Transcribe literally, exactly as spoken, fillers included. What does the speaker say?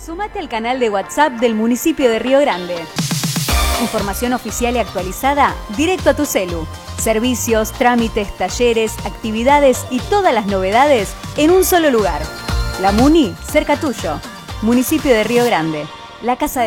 Sumate al canal de WhatsApp del municipio de Río Grande. Información oficial y actualizada directo a tu celu. Servicios, trámites, talleres, actividades y todas las novedades en un solo lugar. La Muni, cerca tuyo. Municipio de Río Grande. La casa de